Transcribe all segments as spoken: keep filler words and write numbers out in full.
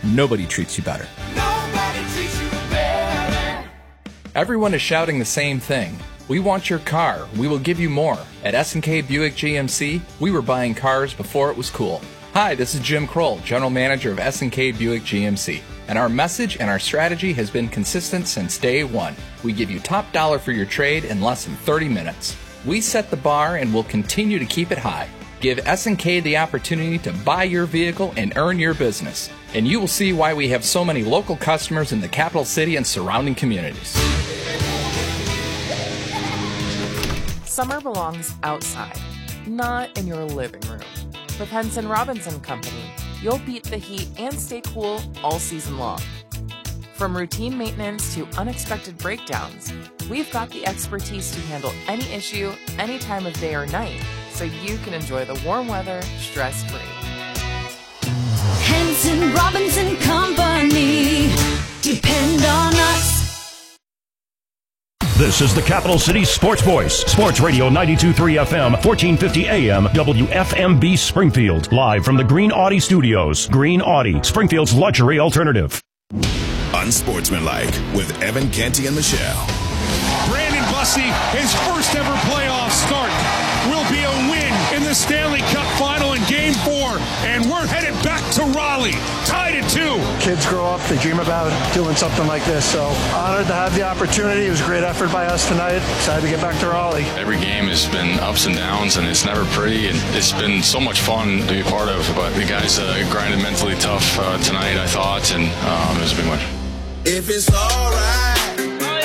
nobody treats you better. Nobody treats you better. Everyone is shouting the same thing. We want your car. We will give you more. At S and K Buick G M C, we were buying cars before it was cool. Hi, this is Jim Kroll, General Manager of S and K Buick G M C. And our message and our strategy has been consistent since day one. We give you top dollar for your trade in less than thirty minutes. We set the bar and will continue to keep it high. Give S and K the opportunity to buy your vehicle and earn your business. And you will see why we have so many local customers in the capital city and surrounding communities. Summer belongs outside, not in your living room. With Henson Robinson Company, you'll beat the heat and stay cool all season long. From routine maintenance to unexpected breakdowns, we've got the expertise to handle any issue, any time of day or night, so you can enjoy the warm weather stress-free. Henson Robinson Company, depend on us. This is the Capital City Sports Voice, Sports Radio ninety-two point three F M, fourteen fifty A M, W F M B Springfield. Live from the Green Audi Studios. Green Audi, Springfield's luxury alternative. Unsportsmanlike with Evan Canty and Michelle. Brandon Bussey, his first ever playoff start, will be a win in the Stanley Cup Final in Game four. And we're headed back to Raleigh, tied at two. Kids grow up, they dream about doing something like this. So honored to have the opportunity. It was a great effort by us tonight. Excited to get back to Raleigh. Every game has been ups and downs, and it's never pretty. And it's been so much fun to be a part of. But the guys uh, grinded mentally tough uh, tonight, I thought, and um, it was a big one. If it's all right.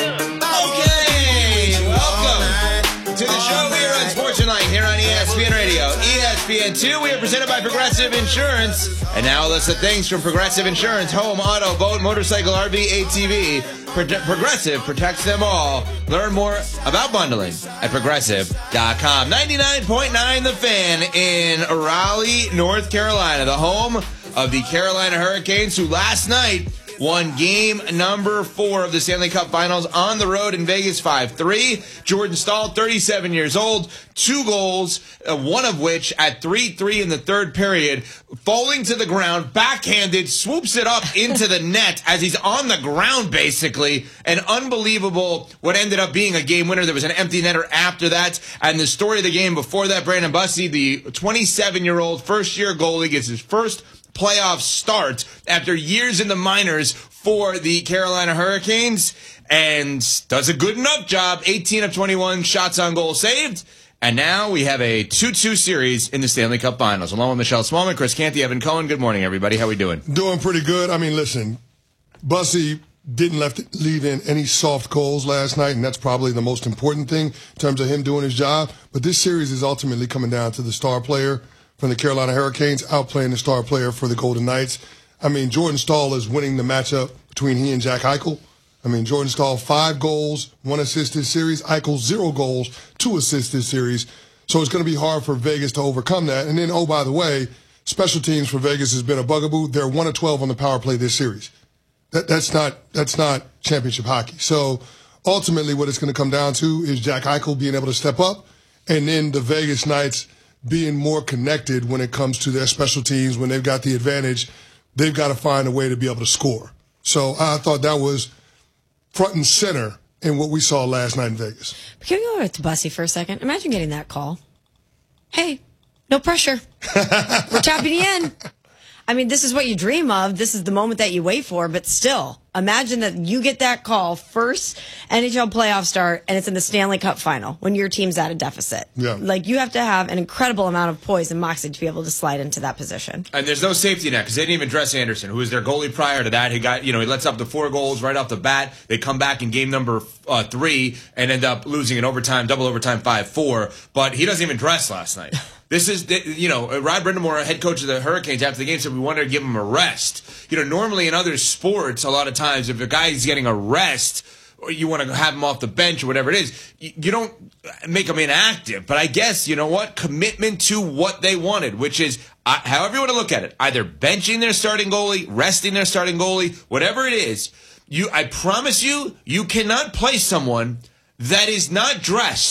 Okay, welcome to the show here on Sports Tonight here on E S P N Radio. E S P N two, we are presented by Progressive Insurance. And now a list of things from Progressive Insurance: home, auto, boat, motorcycle, R V, A T V. Pro- Progressive protects them all. Learn more about bundling at progressive dot com. ninety-nine point nine The Fan in Raleigh, North Carolina, the home of the Carolina Hurricanes, who last night won game number four of the Stanley Cup Finals on the road in Vegas, five three. Jordan Staal, thirty-seven years old, two goals, uh, one of which at three three in the third period, falling to the ground, backhanded, swoops it up into the net as he's on the ground, basically. An unbelievable, what ended up being a game winner. There was an empty netter after that. And the story of the game before that, Brandon Bussey, the twenty-seven-year-old first-year goalie, gets his first playoff start after years in the minors for the Carolina Hurricanes and does a good enough job. eighteen of twenty-one shots on goal saved. And now we have a two two series in the Stanley Cup Finals. Along with Michelle Smallman, Chris Canty, Evan Cohen. Good morning, everybody. How we doing? Doing pretty good. I mean, listen, Bussey didn't left, leave in any soft goals last night, and that's probably the most important thing in terms of him doing his job. But this series is ultimately coming down to the star player from the Carolina Hurricanes outplaying the star player for the Golden Knights. I mean, Jordan Staal is winning the matchup between he and Jack Eichel. I mean, Jordan Staal, five goals, one assist this series. Eichel, zero goals, two assists this series. So it's going to be hard for Vegas to overcome that. And then, oh, by the way, special teams for Vegas has been a bugaboo. They're one of twelve on the power play this series. That, that's not that's not championship hockey. So ultimately what it's going to come down to is Jack Eichel being able to step up, and then the Vegas Knights being more connected when it comes to their special teams. When they've got the advantage, they've got to find a way to be able to score. So I thought that was front and center in what we saw last night in Vegas. But can we go over to Bussey for a second? Imagine getting that call. Hey, no pressure. We're tapping you in. I mean, this is what you dream of. This is the moment that you wait for. But still, imagine that you get that call, first N H L playoff start, and it's in the Stanley Cup final when your team's at a deficit. Yeah. Like, you have to have an incredible amount of poise and moxie to be able to slide into that position. And there's no safety net because they didn't even dress Anderson, who was their goalie prior to that. He got, you know, he lets up the four goals right off the bat. They come back in game number uh, three and end up losing in overtime, double overtime, five four. But he doesn't even dress last night. This is, you know, Rod Brindamore, head coach of the Hurricanes, after the game said we wanted to give him a rest. You know, normally in other sports, a lot of times, if a guy's getting a rest, or you want to have him off the bench or whatever it is, you don't make him inactive. But I guess, you know what, commitment to what they wanted, which is, uh, however you want to look at it, either benching their starting goalie, resting their starting goalie, whatever it is, you, I promise you, you cannot play someone that is not dressed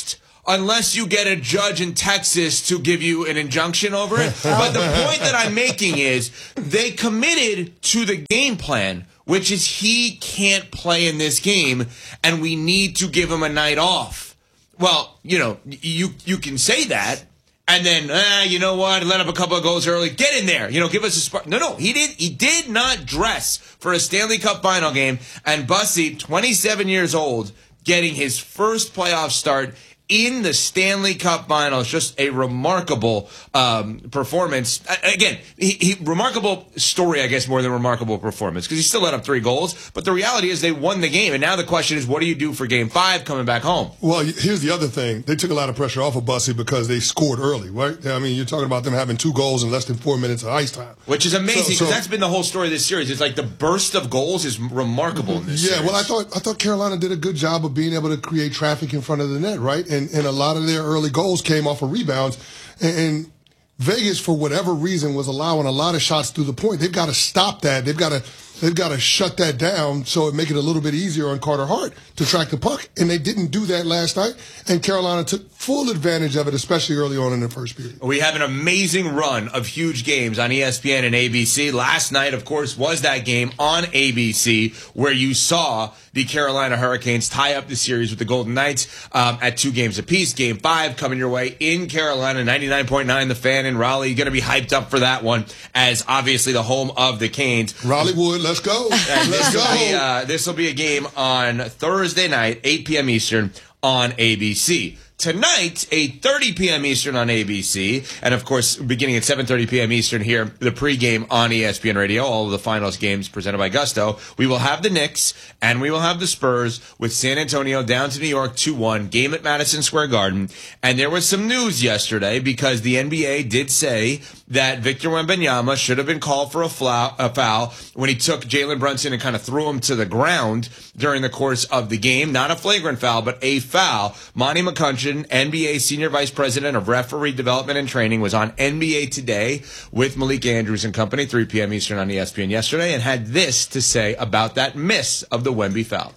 unless you get a judge in Texas to give you an injunction over it. But the point that I'm making is they committed to the game plan, which is he can't play in this game, and we need to give him a night off. Well, you know, you you can say that, and then, ah, you know what, let up a couple of goals early. Get in there. You know, give us a spark. No, no, he did He did not dress for a Stanley Cup final game, and Bussy, twenty-seven years old, getting his first playoff start in the Stanley Cup Finals. Just a remarkable um, performance. Again, he, he remarkable story, I guess, more than remarkable performance, because he still let up three goals. But the reality is they won the game. And now the question is, what do you do for game five coming back home? Well, here's the other thing. They took a lot of pressure off of Bussy because they scored early, right? I mean, you're talking about them having two goals in less than four minutes of ice time. Which is amazing, because So- so- that's been the whole story of this series. It's like the burst of goals is remarkable in this Yeah, series. well, I thought I thought Carolina did a good job of being able to create traffic in front of the net, right? And and a lot of their early goals came off of rebounds. And, and Vegas, for whatever reason, was allowing a lot of shots through the point. They've got to stop that. They've got to they've got to shut that down so it make it a little bit easier on Carter Hart to track the puck. And they didn't do that last night. And Carolina took full advantage of it, especially early on in the first period. We have an amazing run of huge games on E S P N and A B C. Last night, of course, was that game on A B C where you saw the Carolina Hurricanes tie up the series with the Golden Knights um, at two games apiece. Game five coming your way in Carolina, ninety-nine point nine The Fan in Raleigh. You're going to be hyped up for that one as obviously the home of the Canes. Raleigh Wood, let's go. And Let's this will go. be, uh, this will be a game on Thursday night, eight p.m. Eastern on A B C. Tonight, eight thirty p.m. Eastern on A B C, and of course, beginning at seven thirty p.m. Eastern here, the pregame on E S P N Radio, all of the finals games presented by Gusto. We will have the Knicks, and we will have the Spurs with San Antonio down to New York two one, game at Madison Square Garden. And there was some news yesterday because the N B A did say that Victor Wembanyama should have been called for a foul, a foul when he took Jalen Brunson and kind of threw him to the ground during the course of the game. Not a flagrant foul, but a foul. Monty McCutcheon, N B A Senior Vice President of Referee Development and Training, was on N B A Today with Malik Andrews and company, three p.m. Eastern on E S P N yesterday, and had this to say about that miss of the Wemby foul.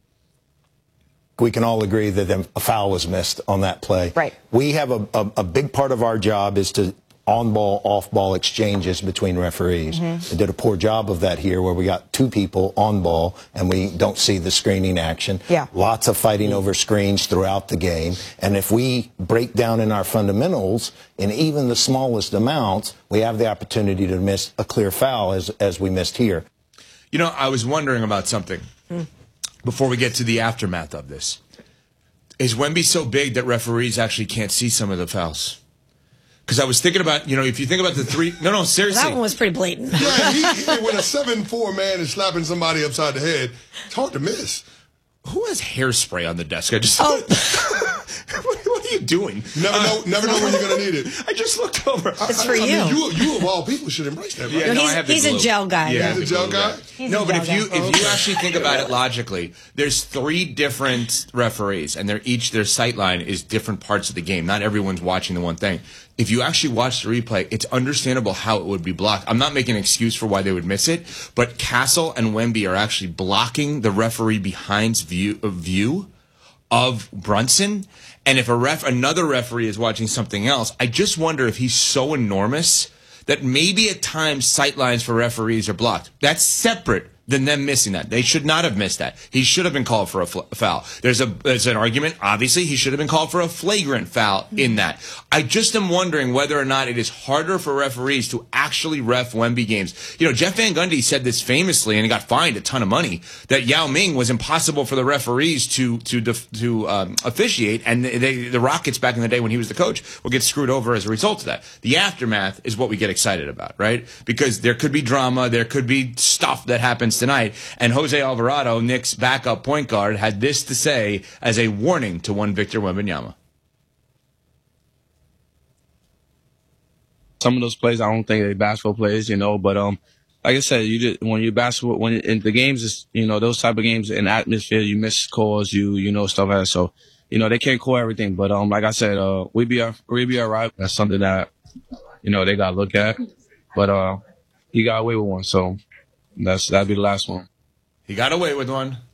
We can all agree that a foul was missed on that play. Right. We have a, a, a big part of our job is to on-ball, off-ball exchanges between referees. Mhm. They did a poor job of that here where we got two people on ball and we don't see the screening action. Yeah. Lots of fighting over screens throughout the game. And if we break down in our fundamentals in even the smallest amounts, we have the opportunity to miss a clear foul as, as we missed here. You know, I was wondering about something before we get to the aftermath of this. Is Wemby so big that referees actually can't see some of the fouls? Because I was thinking about, you know, if you think about the three... No, no, seriously. That one was pretty blatant. Yeah, he, he, when a seven four man is slapping somebody upside the head, it's hard to miss. Who has hairspray on the desk? I just... Oh. what, what are you doing? Never know, never know when you're going to need it. I just looked over. It's I, for I you. Mean, you. You of all people should embrace that, right? Yeah, No, no, he's- I have the he's a glue. gel guy. Yeah, He's a the gel glue guy? He's no, a but gel if you guy. if you actually think about it logically, there's three different referees, and they're each their sight line is different parts of the game. Not everyone's watching the one thing. If you actually watch the replay, it's understandable how it would be blocked. I'm not making an excuse for why they would miss it, but Castle and Wemby are actually blocking the referee behind's view view of Brunson. And if a ref, another referee is watching something else, I just wonder if he's so enormous that maybe at times sight lines for referees are blocked. That's separate than them missing that. They should not have missed that. He should have been called for a fl- foul. There's a there's an argument. Obviously, he should have been called for a flagrant foul in that. I just am wondering whether or not it is harder for referees to actually ref Wemby games. You know, Jeff Van Gundy said this famously, and he got fined a ton of money, that Yao Ming was impossible for the referees to to def- to um, officiate, and they, the Rockets back in the day when he was the coach would get screwed over as a result of that. The aftermath is what we get excited about, right? Because there could be drama, there could be stuff that happens tonight. And Jose Alvarado, Knicks' backup point guard, had this to say as a warning to one Victor Wembanyama. Some of those plays, I don't think they basketball plays, you know, but um, like I said, you just when you basketball, when in the games, is you know those type of games in atmosphere, you miss calls, you you know stuff like that. So you know they can't call everything, but um, like I said, uh, we be we be alright. That's something that you know they gotta look at, but uh, he got away with one, so. That's that'd be the last one. He got away with one.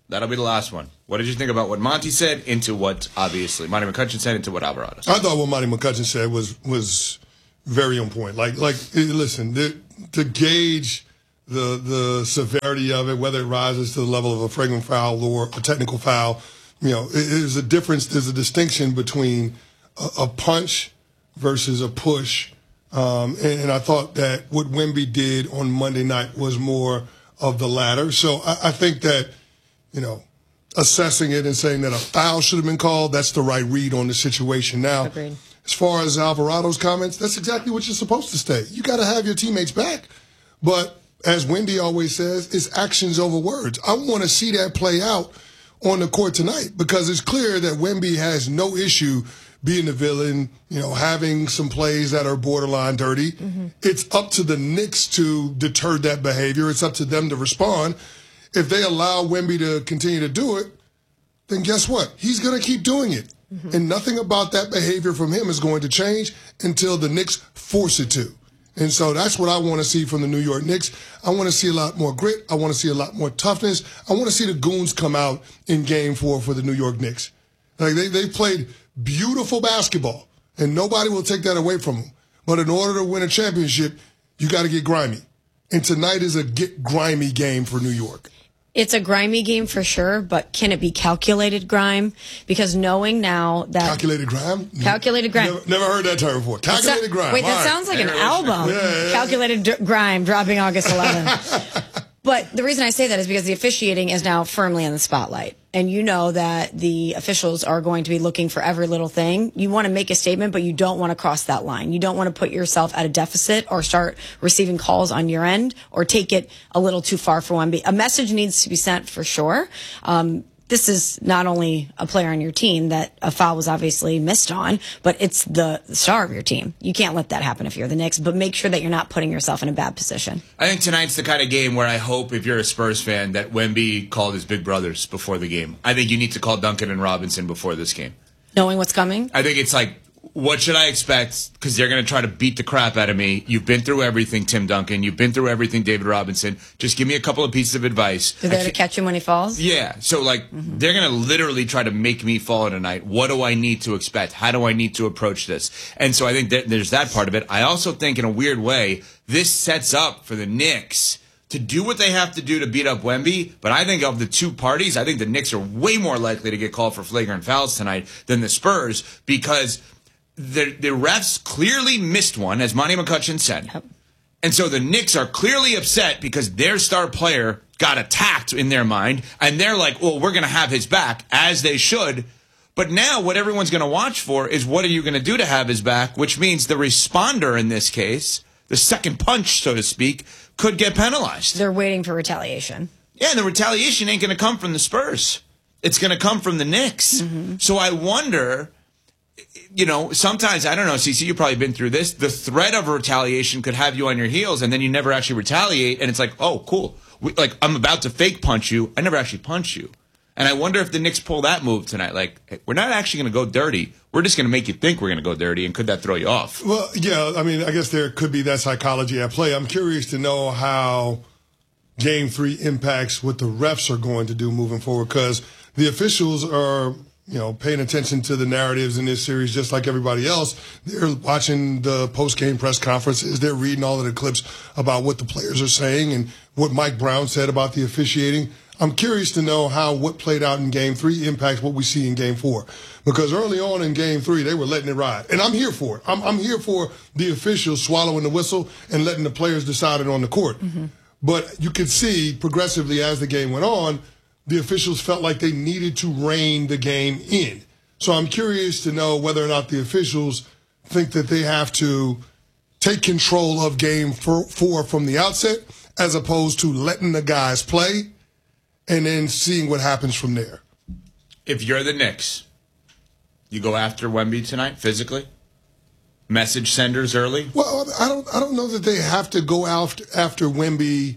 That'll be the last one. What did you think about what Monty said into what, obviously, Monty McCutcheon said into what Alvarado said? I thought what Monty McCutcheon said was was very on point. Like, like listen, the, to gauge the the severity of it, whether it rises to the level of a flagrant foul or a technical foul, you know, it is a difference. There's a distinction between a, a punch versus a push. Um, and, and I thought that what Wemby did on Monday night was more of the latter. So I, I think that, you know, assessing it and saying that a foul should have been called, that's the right read on the situation. Now, Agreed. As far as Alvarado's comments, that's exactly what you're supposed to say. You got to have your teammates back. But as Wendy always says, it's actions over words. I want to see that play out on the court tonight because it's clear that Wemby has no issue being the villain, you know, having some plays that are borderline dirty. Mm-hmm. It's up to the Knicks to deter that behavior. It's up to them to respond. If they allow Wemby to continue to do it, then guess what? He's going to keep doing it. Mm-hmm. And nothing about that behavior from him is going to change until the Knicks force it to. And so that's what I want to see from the New York Knicks. I want to see a lot more grit. I want to see a lot more toughness. I want to see the goons come out in game four for the New York Knicks. Like they, they played beautiful basketball, and nobody will take that away from them. But in order to win a championship, you got to get grimy. And tonight is a get grimy game for New York. It's a grimy game for sure, but can it be calculated grime? Because knowing now that... Calculated grime? Calculated grime. Never, never heard that term before. Calculated so, grime. Wait, that All sounds right. like an album. Yeah, yeah. Calculated d- grime, dropping August eleventh. But the reason I say that is because the officiating is now firmly in the spotlight. And you know that the officials are going to be looking for every little thing. You want to make a statement, but you don't want to cross that line. You don't want to put yourself at a deficit or start receiving calls on your end or take it a little too far for one. A message needs to be sent for sure. Um, this is not only a player on your team that a foul was obviously missed on, but it's the star of your team. You can't let that happen if you're the Knicks, but make sure that you're not putting yourself in a bad position. I think tonight's the kind of game where I hope, if you're a Spurs fan, that Wemby called his big brothers before the game. I think you need to call Duncan and Robinson before this game. Knowing what's coming? I think it's like, what should I expect? Because they're going to try to beat the crap out of me. You've been through everything, Tim Duncan. You've been through everything, David Robinson. Just give me a couple of pieces of advice. They're there to catch him when he falls? Yeah. So, like, mm-hmm. they're going to literally try to make me fall tonight. What do I need to expect? How do I need to approach this? And so I think that there's that part of it. I also think, in a weird way, this sets up for the Knicks to do what they have to do to beat up Wemby. But I think of the two parties, I think the Knicks are way more likely to get called for flagrant fouls tonight than the Spurs because the, the refs clearly missed one, as Monty McCutcheon said. Yep. And so the Knicks are clearly upset because their star player got attacked in their mind. And they're like, well, we're going to have his back, as they should. But now what everyone's going to watch for is what are you going to do to have his back, which means the responder in this case, the second punch, so to speak, could get penalized. They're waiting for retaliation. Yeah, and the retaliation ain't going to come from the Spurs. It's going to come from the Knicks. Mm-hmm. So I wonder, you know, sometimes, I don't know, CeCe, you've probably been through this. The threat of retaliation could have you on your heels, and then you never actually retaliate, and it's like, oh, cool. We, like, I'm about to fake punch you. I never actually punch you. And I wonder if the Knicks pull that move tonight. Like, hey, we're not actually going to go dirty. We're just going to make you think we're going to go dirty, and could that throw you off? Well, yeah, I mean, I guess there could be that psychology at play. I'm curious to know how Game three impacts what the refs are going to do moving forward, because the officials are, you know, paying attention to the narratives in this series just like everybody else. They're watching the post-game press conferences. They're reading all of the clips about what the players are saying and what Mike Brown said about the officiating. I'm curious to know how what played out in Game three impacts what we see in Game four. Because early on in Game three, they were letting it ride. And I'm here for it. I'm, I'm here for the officials swallowing the whistle and letting the players decide it on the court. Mm-hmm. But you could see progressively as the game went on, the officials felt like they needed to rein the game in. So I'm curious to know whether or not the officials think that they have to take control of Game four from the outset as opposed to letting the guys play and then seeing what happens from there. If you're the Knicks, you go after Wemby tonight physically? Message senders early? Well, I don't I don't know that they have to go after, after Wemby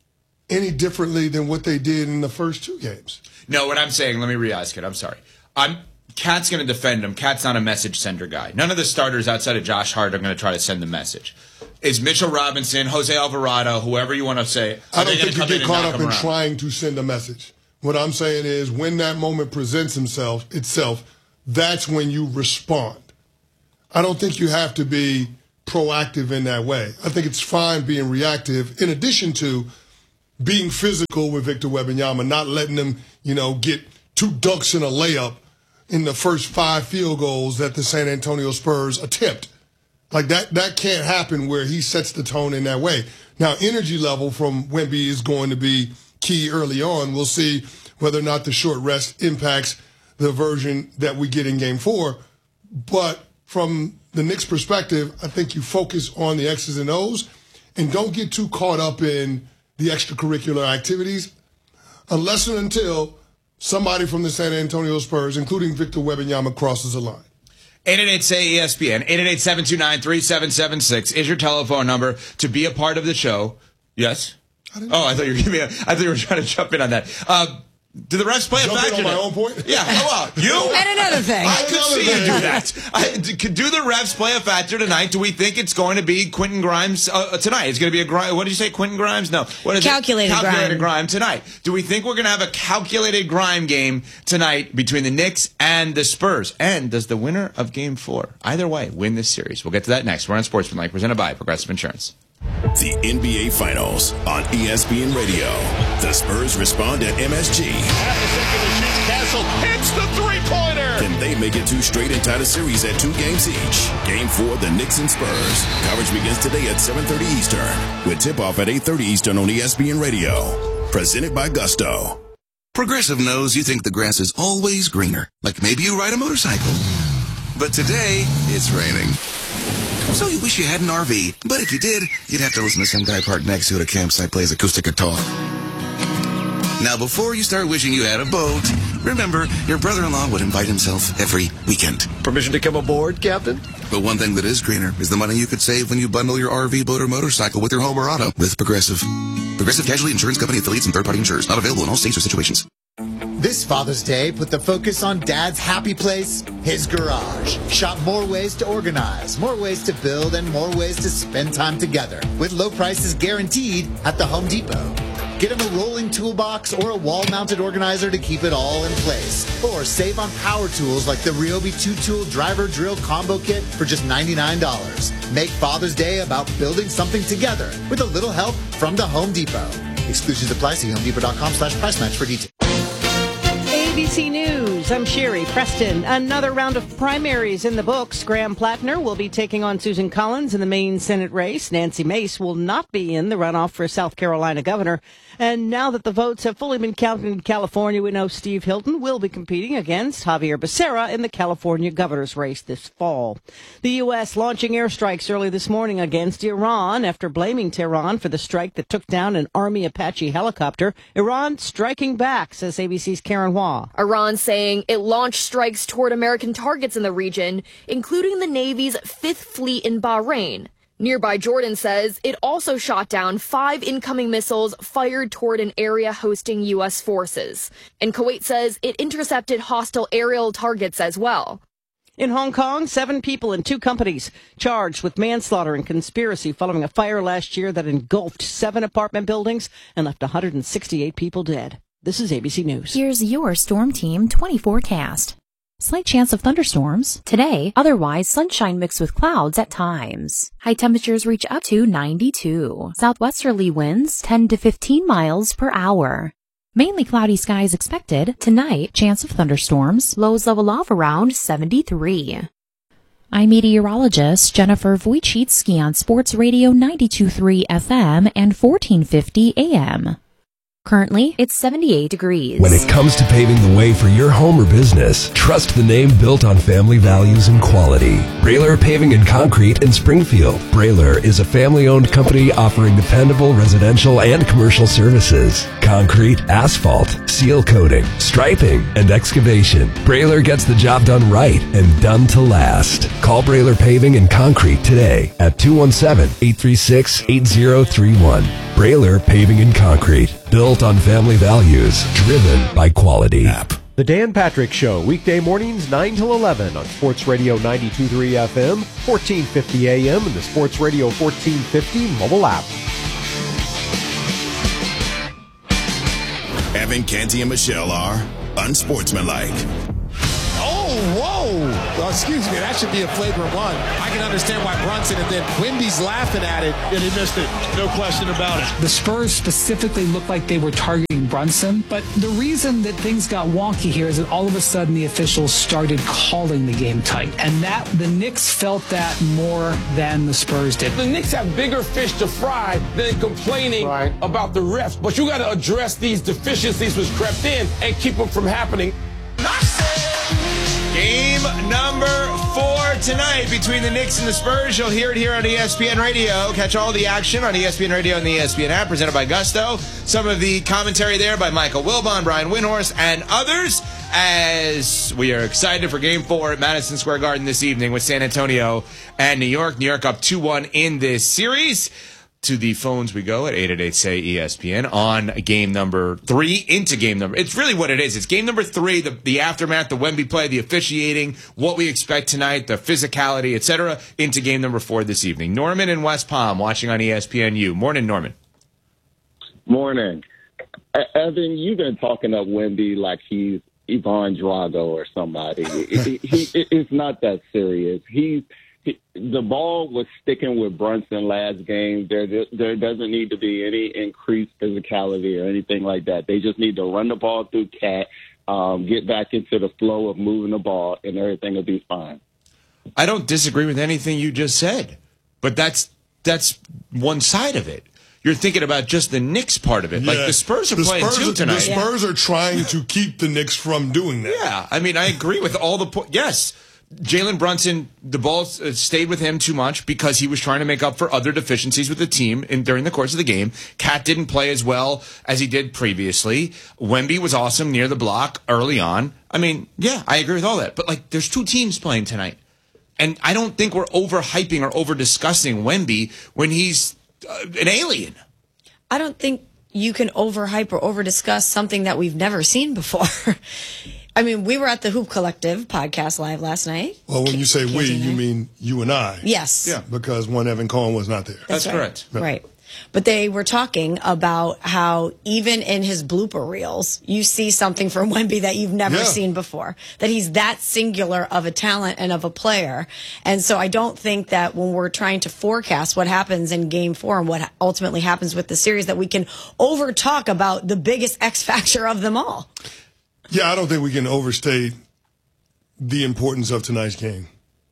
any differently than what they did in the first two games. No, what I'm saying, let me re-ask it. I'm sorry. I'm Cat's going to defend him. Cat's not a message sender guy. None of the starters outside of Josh Hart are going to try to send the message. Is Mitchell Robinson, Jose Alvarado, whoever you want to say, I don't think you get caught up in trying to send a message. What I'm saying is when that moment presents himself itself, that's when you respond. I don't think you have to be proactive in that way. I think it's fine being reactive in addition to being physical with Victor Wembanyama, not letting him, you know, get two dunks and a layup in the first five field goals that the San Antonio Spurs attempt. Like that, that can't happen where he sets the tone in that way. Now, energy level from Wemby is going to be key early on. We'll see whether or not the short rest impacts the version that we get in game four. But from the Knicks' perspective, I think you focus on the X's and O's and don't get too caught up in the extracurricular activities unless and until somebody from the San Antonio Spurs, including Victor Wembanyama, crosses a line. eight eight eight, S A Y, E S P N, eight eight eight, seven two nine, three seven seven six is your telephone number to be a part of the show. Yes? I oh, I thought you were giving me a, I thought you were trying to jump in on that. Uh, do the refs play a Jumping factor? on my own point? Yeah, well, you? And another thing. I could Another see you thing. do that. I, do do the refs play a factor tonight? Do we think it's going to be Quentin Grimes uh, tonight? It's going to be a Grimes. What did you say, Quentin Grimes? No. What is Calculated it? Calculated grime. grime tonight. Do we think we're going to have a calculated grime game tonight between the Knicks and the Spurs? And does the winner of game four, either way, win this series? We'll get to that next. We're on Sportsmanlike, presented by Progressive Insurance. The N B A Finals on E S P N Radio. The Spurs respond at M S G. Castle hits the three-pointer. Can they make it two straight and tie the series at two games each? Game four, the Knicks and Spurs. Coverage begins today at seven thirty Eastern, with tip-off at eight thirty Eastern on E S P N Radio. Presented by Gusto. Progressive knows you think the grass is always greener, like maybe you ride a motorcycle. But today, it's raining. So you wish you had an R V, but if you did, you'd have to listen to some guy parked next to you at a campsite plays acoustic guitar. Now, before you start wishing you had a boat, remember, your brother-in-law would invite himself every weekend. Permission to come aboard, Captain? But one thing that is greener is the money you could save when you bundle your R V, boat, or motorcycle with your home or auto with Progressive. Progressive Casualty Insurance Company affiliates and third-party insurers. Not available in all states or situations. This Father's Day, put the focus on Dad's happy place, his garage. Shop more ways to organize, more ways to build, and more ways to spend time together. With low prices guaranteed at the Home Depot. Get him a rolling toolbox or a wall-mounted organizer to keep it all in place. Or save on power tools like the Ryobi two-tool driver drill combo kit for just ninety-nine dollars. Make Father's Day about building something together with a little help from the Home Depot. Exclusions apply. See homedepot.com slash price match for details. A B C News, I'm Sherry Preston. Another round of primaries in the books. Graham Plattner will be taking on Susan Collins in the Maine Senate race. Nancy Mace will not be in the runoff for South Carolina governor. And now that the votes have fully been counted in California, we know Steve Hilton will be competing against Javier Becerra in the California governor's race this fall. The U S launching airstrikes early this morning against Iran after blaming Tehran for the strike that took down an Army Apache helicopter. Iran striking back, says A B C's Karen Hua. Iran saying it launched strikes toward American targets in the region, including the Navy's Fifth Fleet in Bahrain. Nearby Jordan says it also shot down five incoming missiles fired toward an area hosting U S forces. And Kuwait says it intercepted hostile aerial targets as well. In Hong Kong, seven people and two companies charged with manslaughter and conspiracy following a fire last year that engulfed seven apartment buildings and left one hundred sixty-eight people dead. This is A B C News. Here's your Storm Team twenty forecast. Slight chance of thunderstorms today, otherwise sunshine mixed with clouds at times. High temperatures reach up to ninety-two. Southwesterly winds ten to fifteen miles per hour. Mainly cloudy skies expected. Tonight, chance of thunderstorms. Lows level off around seventy-three. I'm meteorologist Jennifer Wojcicki on Sports Radio ninety-two point three F M and fourteen fifty A M. Currently, it's seventy-eight degrees. When it comes to paving the way for your home or business, trust the name built on family values and quality. Brailer Paving and Concrete in Springfield. Brailer is a family-owned company offering dependable residential and commercial services. Concrete, asphalt, seal coating, striping, and excavation. Brailer gets the job done right and done to last. Call Brailer Paving and Concrete today at two one seven, eight three six, eight zero three one. Brailer Paving and Concrete. Built on family values, driven by quality. App. The Dan Patrick Show, weekday mornings nine till eleven on Sports Radio ninety-two point three F M, fourteen fifty A M, and the Sports Radio fourteen fifty mobile app. Evan, Canty, and Michelle are unsportsmanlike. Oh, whoa. Well, excuse me. That should be a flagrant one. I can understand why Brunson and then Wemby's laughing at it. And he missed it. No question about it. The Spurs specifically looked like they were targeting Brunson. But the reason that things got wonky here is that all of a sudden the officials started calling the game tight. And that the Knicks felt that more than the Spurs did. The Knicks have bigger fish to fry than complaining right. about the refs. But you got to address these deficiencies which crept in and keep them from happening. Game number four tonight between the Knicks and the Spurs. You'll hear it here on E S P N Radio. Catch all the action on E S P N Radio and the E S P N app, presented by Gusto. Some of the commentary there by Michael Wilbon, Brian Windhorst, and others, as we are excited for Game four at Madison Square Garden this evening with San Antonio and New York. New York up two one in this series. To the phones we go at eight eight eight, S A Y, E S P N on game number three into game number. It's really what it is. It's game number three, the, the aftermath, the Wemby play, the officiating, what we expect tonight, the physicality, et cetera, into game number four this evening. Norman in West Palm watching on E S P N U. Morning, Norman. Morning. Evan, you've been talking up Wemby like he's Ivan Drago or somebody. it, it, he, it, it's not that serious. He's The ball was sticking with Brunson last game. There, there doesn't need to be any increased physicality or anything like that. They just need to run the ball through Cat, um, get back into the flow of moving the ball, and everything will be fine. I don't disagree with anything you just said, but that's that's one side of it. You're thinking about just the Knicks part of it. Yeah. Like the Spurs are the playing Spurs too are, tonight. The Spurs yeah. are trying to keep the Knicks from doing that. Yeah, I mean, I agree with all the points. Yes. Jalen Brunson, the ball stayed with him too much because he was trying to make up for other deficiencies with the team in, during the course of the game. Cat didn't play as well as he did previously. Wemby was awesome near the block early on. I mean, yeah, I agree with all that. But, like, there's two teams playing tonight. And I don't think we're over-hyping or over-discussing Wemby when he's uh, an alien. I don't think you can overhype or over-discuss something that we've never seen before. I mean, we were at the Hoop Collective podcast live last night. Well, when you say we, you mean you and I. Yes. Yeah, because one Evan Cohen was not there. That's, That's right. correct. Yeah. Right. But they were talking about how even in his blooper reels, you see something from Wemby that you've never Yeah. seen before. That he's that singular of a talent and of a player. And so I don't think that when we're trying to forecast what happens in game four and what ultimately happens with the series, that we can over talk about the biggest X factor of them all. Yeah, I don't think we can overstate the importance of tonight's game.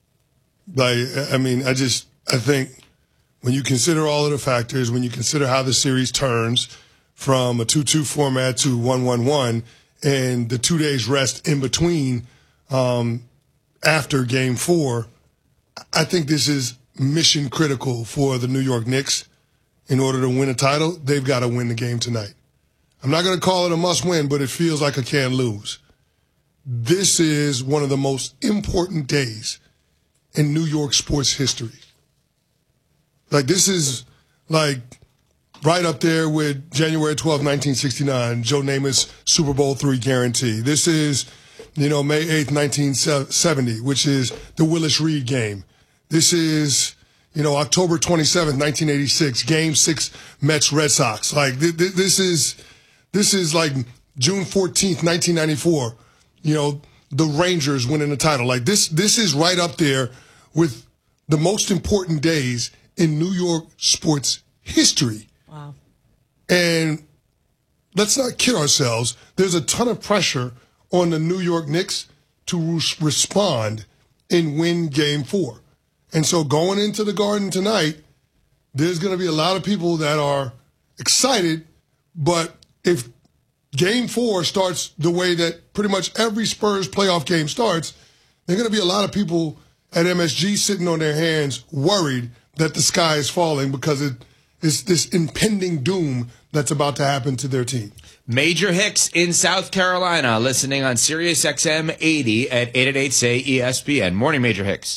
Like, I mean, I just, I think when you consider all of the factors, when you consider how the series turns from a two two format to one one one, and the two days rest in between um, after game four, I think this is mission critical for the New York Knicks. In order to win a title, they've got to win the game tonight. I'm not going to call it a must-win, but it feels like a can-lose. This is one of the most important days in New York sports history. Like, this is, like, right up there with January twelfth, nineteen sixty-nine, Joe Namath's Super Bowl three guarantee. This is, you know, May eighth, nineteen seventy, which is the Willis Reed game. This is, you know, October twenty-seventh, nineteen eighty-six, Game six, Mets-Red Sox. Like, th- th- this is... This is like June fourteenth, nineteen ninety-four, you know, the Rangers winning the title. Like this, this is right up there with the most important days in New York sports history. Wow. And let's not kid ourselves. There's a ton of pressure on the New York Knicks to re- respond and win game four. And so going into the Garden tonight, there's going to be a lot of people that are excited, but if game four starts the way that pretty much every Spurs playoff game starts, there are going to be a lot of people at M S G sitting on their hands worried that the sky is falling because it is this impending doom that's about to happen to their team. Major Hicks in South Carolina listening on Sirius X M eighty at eight eight eight, S A Y, E S P N. Morning, Major Hicks.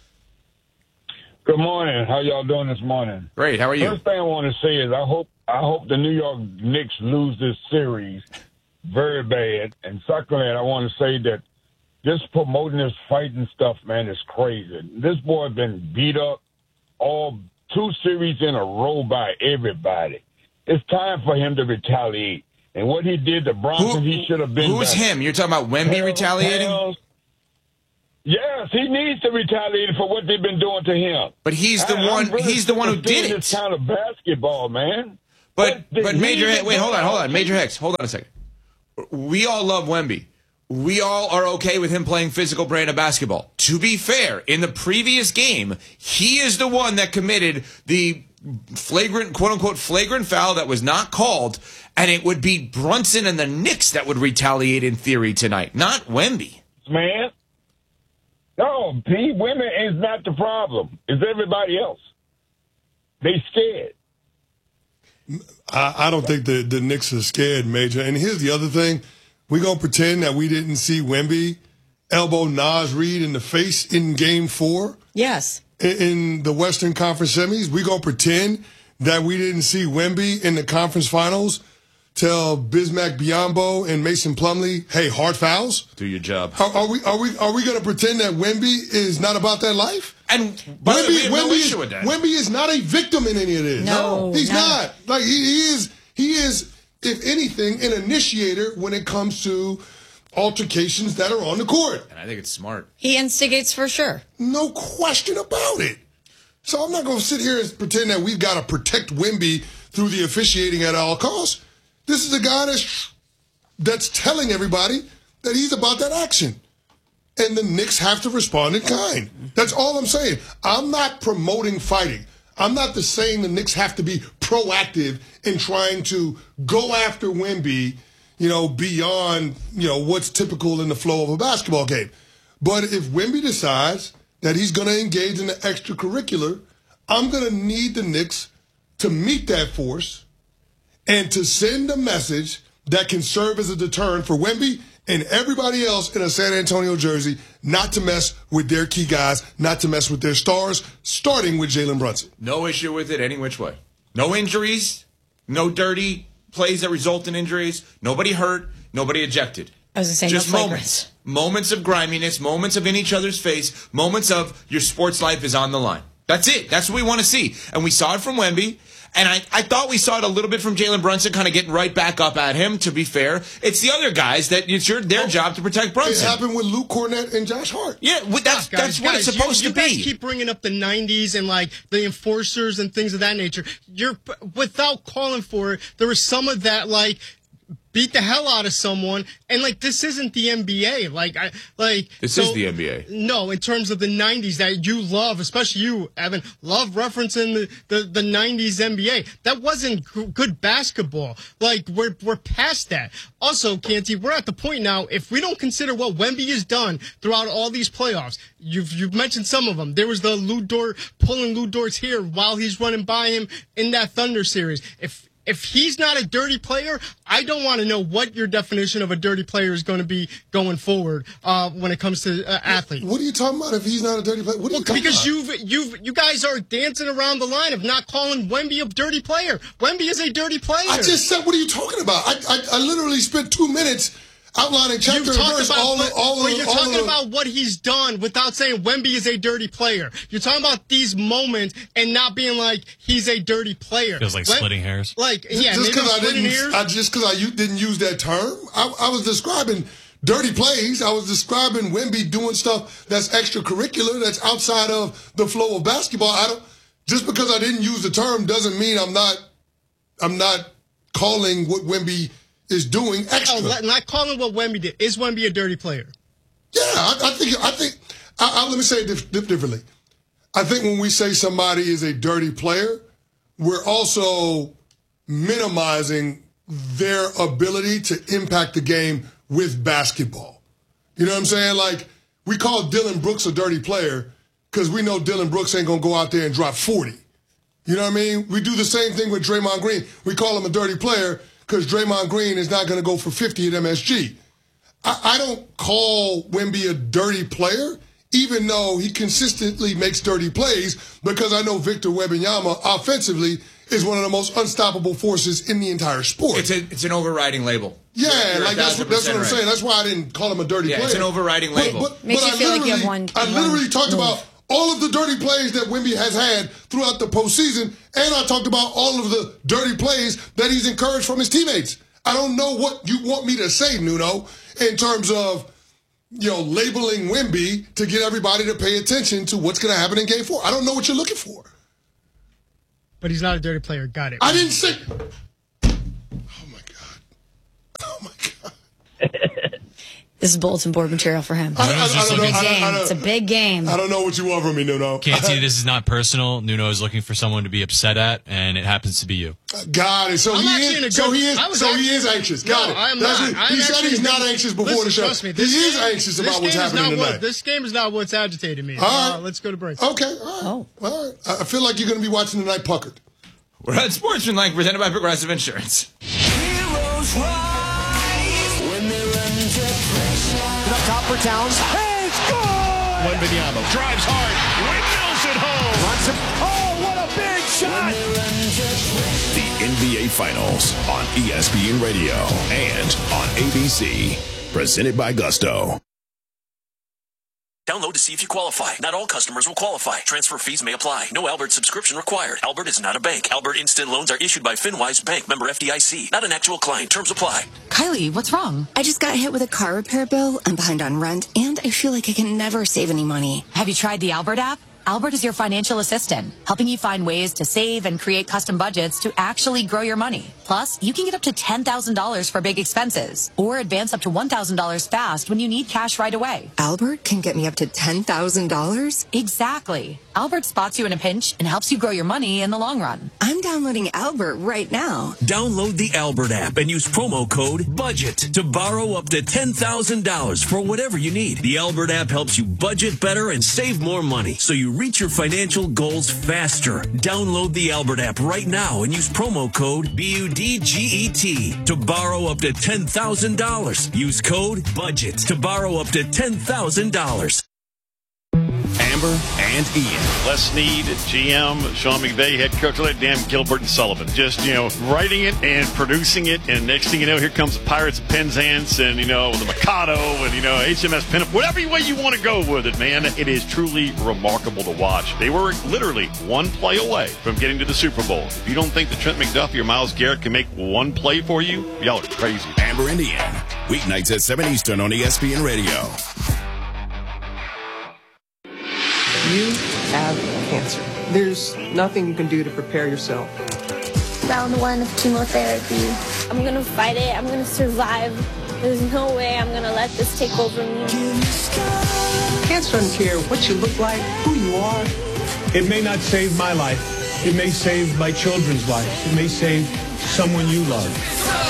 Good morning. How y'all doing this morning? Great. How are you? First thing I want to say is I hope I hope the New York Knicks lose this series very bad. And secondly, I want to say that just promoting this fighting stuff, man, is crazy. This boy been beat up all two series in a row by everybody. It's time for him to retaliate. And what he did to Bronson, Who- he should have been. Who's better. him? You're talking about Wemby Hell, retaliating? hell, Yes, he needs to retaliate for what they've been doing to him. But he's the I- one- I'm really he's the one who sick of seeing did it. This kind of basketball, man. But What but the- Major he Hicks, wait, hold on, hold on. did- Major Hicks, hold on a second. We all love Wemby. We all are okay with him playing physical brand of basketball. To be fair, in the previous game, he is the one that committed the flagrant, quote unquote, flagrant foul that was not called, and it would be Brunson and the Knicks that would retaliate in theory tonight, not Wemby. Man. No, P. Women is not the problem. It's everybody else. They scared. I, I don't think the, the Knicks are scared, Major. And here's the other thing. We're going to pretend that we didn't see Wemby elbow Nas Reed in the face in game four. Yes. In, in the Western Conference semis. We're going to pretend that we didn't see Wemby in the conference finals tell Bismack Biyombo and Mason Plumlee, hey, hard fouls? Do your job. Are, are we are we are we going to pretend that Wemby is not about that life? And by the way, we have no Wemby, issue with that. Wemby is not a victim in any of this. No, he's not- not. Like he, he is. He is, if anything, an initiator when it comes to altercations that are on the court. And I think it's smart. He instigates for sure. No question about it. So I'm not going to sit here and pretend that we've got to protect Wemby through the officiating at all costs. This is a guy that's that's telling everybody that he's about that action. And the Knicks have to respond in kind. That's all I'm saying. I'm not promoting fighting. I'm not the saying the Knicks have to be proactive in trying to go after Wemby, you know, beyond, you know, what's typical in the flow of a basketball game. But if Wemby decides that he's going to engage in the extracurricular, I'm going to need the Knicks to meet that force and to send a message that can serve as a deterrent for Wemby and everybody else in a San Antonio jersey not to mess with their key guys, not to mess with their stars, starting with Jalen Brunson. No issue with it any which way. No injuries, no dirty plays that result in injuries, nobody hurt, nobody ejected. I was going to say, Just no moments. flagrants. Moments of griminess, moments of in each other's face, moments of your sports life is on the line. That's it. That's what we want to see. And we saw it from Wemby. And I, I thought we saw it a little bit from Jalen Brunson, kind of getting right back up at him, to be fair. It's the other guys that it's your, their job to protect It Brunson. happened with Luke Cornett and Josh Hart. Yeah, well, that's, Guys, that's what guys, it's supposed you, to you be. guys keep bringing up the nineties and like the enforcers and things of that nature. You're without calling for it. There was some of that like beat the hell out of someone, and like this isn't the N B A. Like I like This so- is the N B A. No, in terms of the nineties that you love, especially you, Evan, love referencing the, the, the nineties N B A. That wasn't g- good basketball. Like, we're we're past that. Also, Canty, we're at the point now, if we don't consider what Wemby has done throughout all these playoffs, you've you've mentioned some of them. There was the Lou Dort, pulling Lou Dort's hair while he's running by him in that Thunder series. If If he's not a dirty player, I don't want to know what your definition of a dirty player is going to be going forward uh, when it comes to uh, athletes. What are you talking about if he's not a dirty player? What are you talking Because about? you've you've you guys are dancing around the line of not calling Wemby a dirty player. Wemby is a dirty player. I just said, what are you talking about? I I, I literally spent two minutes outlining chapter You've and talked verse about, all but, of, all but of, you're all talking of, about what he's done without saying Wemby is a dirty player. You're talking about these moments and not being like he's a dirty player. Feels like Wem- splitting hairs. Like Just- yeah, just maybe because I splitting didn't, hairs. I, just because I u- didn't use that term, I, I was describing dirty plays. I was describing Wemby doing stuff that's extracurricular, that's outside of the flow of basketball. I don't. Just because I didn't use the term doesn't mean I'm not. I'm not calling what Wemby is doing extra. Oh, let- not calling what Wemby did. Is Wemby a dirty player? Yeah, I, I think. I think. I, I, let me say it dif- dif- differently. I think when we say somebody is a dirty player, we're also minimizing their ability to impact the game with basketball. You know what I'm saying? Like, we call Dylan Brooks a dirty player because we know Dylan Brooks ain't going to go out there and drop forty. You know what I mean? We do the same thing with Draymond Green. We call him a dirty player because Draymond Green is not going to go for fifty at M S G. I, I don't call Wemby a dirty player, even though he consistently makes dirty plays, because I know Victor Wembanyama offensively is one of the most unstoppable forces in the entire sport. It's a, it's an overriding label. Yeah, You're- you're a like that's what, that's what I'm thousand percent saying. right. That's why I didn't call him a dirty Yeah, player. it's an overriding But- label. But, Makes but you I feel like you have literally- one- I literally one talked move. about all of the dirty plays that Wemby has had throughout the postseason, and I talked about all of the dirty plays that he's encouraged from his teammates. I don't know what you want me to say, Nuno, in terms of, you know, labeling Wemby to get everybody to pay attention to what's going to happen in game four. I don't know what you're looking for. But he's not a dirty player. Got it. I didn't say... Oh, my God. Oh, my God. This is bulletin board material for him. I, I, I, it's, a I, big I, game. I, I, it's a big game. I don't know what you want from me, Nuno. Can't see this is not personal. Nuno is looking for someone to be upset at, and it happens to be you. Got it. So I'm he actually in a is. So good- he is. I was So actually- he is anxious. Got No, it. I am That's not. it. I'm He said actually he's in not good- anxious before Listen, the show. trust me, He this is game- anxious this about what's game is happening not tonight. what- This game is not what's agitating me. All right. Uh, let's go to break. Okay. All right. Oh. All right. I I feel like you're going to be watching tonight puckered. We're at Sportsmanlike, presented by Progressive Insurance. Heroes rise when they run into pressure. Up top for Towns. Hey, score! Wembanyama drives hard, windmills it home. Runs him. Oh, what a big shot! The N B A Finals on E S P N Radio and on A B C. Presented by Gusto. Download to see if you qualify. Not all customers will qualify. Transfer fees may apply. No Albert subscription required. Albert is not a bank. Albert Instant Loans are issued by FinWise Bank, member F D I C. Not an actual client. Terms apply. Kylie, what's wrong? I just got hit with a car repair bill. I'm behind on rent, and I feel like I can never save any money. Have you tried the Albert app? Albert is your financial assistant, helping you find ways to save and create custom budgets to actually grow your money. Plus, you can get up to ten thousand dollars for big expenses, or advance up to one thousand dollars fast when you need cash right away. Albert can get me up to ten thousand dollars? Exactly. Albert spots you in a pinch and helps you grow your money in the long run. I'm downloading Albert right now. Download the Albert app and use promo code BUDGET to borrow up to ten thousand dollars for whatever you need. The Albert app helps you budget better and save more money, so you reach your financial goals faster. Download the Albert app right now and use promo code B U D G E T to borrow up to ten thousand dollars. Use code BUDGET to borrow up to ten thousand dollars. Amber and Ian. Les Snead, G M, Sean McVay, head coach, let Dan Gilbert and Sullivan. Just, you know, writing it and producing it, and next thing you know, here comes the Pirates of Penzance and, you know, the Mikado and, you know, H M S Pinup. Whatever way you want to go with it, man, it is truly remarkable to watch. They were literally one play away from getting to the Super Bowl. If you don't think that Trent McDuffie or Myles Garrett can make one play for you, y'all are crazy. Amber and Ian. Weeknights at seven Eastern on E S P N Radio. You have cancer. There's nothing you can do to prepare yourself. Round one of chemotherapy. I'm gonna fight it. I'm gonna survive. There's no way I'm gonna let this take over me. Cancer doesn't care what you look like, who you are. It may not save my life. It may save my children's lives. It may save someone you love.